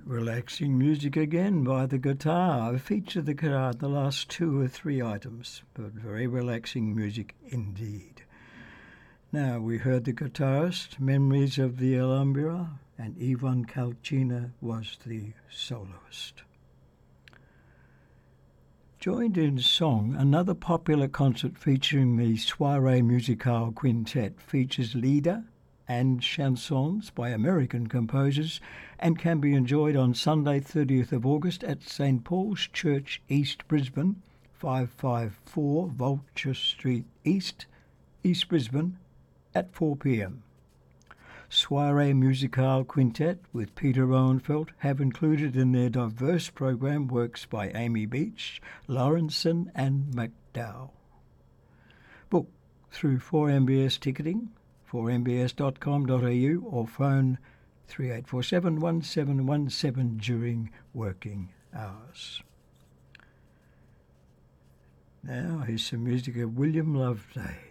Relaxing music again by the guitar. I've featured the guitar in the last 2 or 3 items, but very relaxing music indeed. Now, we heard the guitarist, Memories of the Alhambra, and Ivan Kalchina was the soloist. Joined in song, another popular concert featuring the Soirée Musicale Quintet features lieder and chansons by American composers and can be enjoyed on Sunday 30th of August at St Paul's Church, East Brisbane, 554 Vulture Street East, East Brisbane, at 4 p.m. Soirée Musicale Quintet with Peter Roenfeld have included in their diverse program works by Amy Beach, Lawrenson and McDowell. Book through 4MBS ticketing, 4mbs.com.au or phone 3847 1717 during working hours. Now here's some music of William Loveday.